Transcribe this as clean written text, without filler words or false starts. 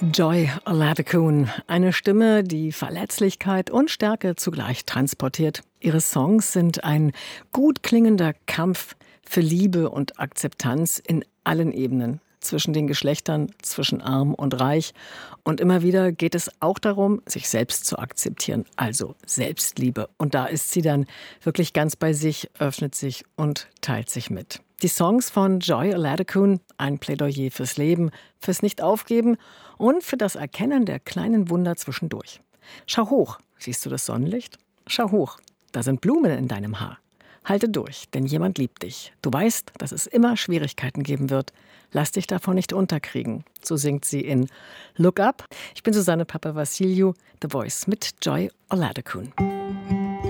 Joy Oladokun, eine Stimme, die Verletzlichkeit und Stärke zugleich transportiert. Ihre Songs sind ein gut klingender Kampf für Liebe und Akzeptanz in allen Ebenen, zwischen den Geschlechtern, zwischen arm und reich. Und immer wieder geht es auch darum, sich selbst zu akzeptieren, also Selbstliebe. Und da ist sie dann wirklich ganz bei sich, öffnet sich und teilt sich mit. Die Songs von Joy Oladokun, ein Plädoyer fürs Leben, fürs Nicht-Aufgeben und für das Erkennen der kleinen Wunder zwischendurch. Schau hoch, siehst du das Sonnenlicht? Schau hoch, da sind Blumen in deinem Haar. Halte durch, denn jemand liebt dich. Du weißt, dass es immer Schwierigkeiten geben wird. Lass dich davon nicht unterkriegen. So singt sie in Look Up. Ich bin Susanne Papavassiliou, The Voice mit Joy Oladokun.